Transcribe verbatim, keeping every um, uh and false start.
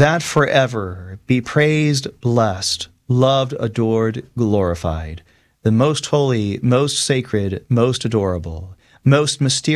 that forever be praised, blessed, loved, adored, glorified, the most holy, most sacred, most adorable, most mysterious,